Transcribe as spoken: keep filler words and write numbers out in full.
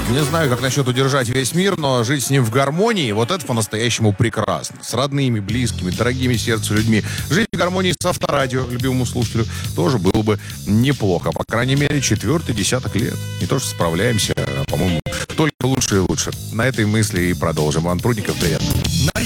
Не знаю, как насчет удержать весь мир, но жить с ним в гармонии, вот это по-настоящему прекрасно. С родными, близкими, дорогими сердцу людьми. Жить в гармонии с Авторадио, любимому слушателю, тоже было бы неплохо. По крайней мере, четвертый десяток лет. Не то, что справляемся, а, по-моему, только лучше и лучше. На этой мысли и продолжим. Иван Прудников, привет.